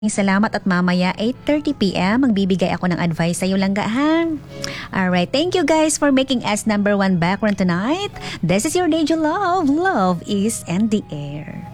Salamat at mamaya 8:30 p.m. magbibigay ako ng advice sa iyo langga ha. Alright, thank you guys for making us #1 background tonight. This is your Dejo Love. Love is in the air.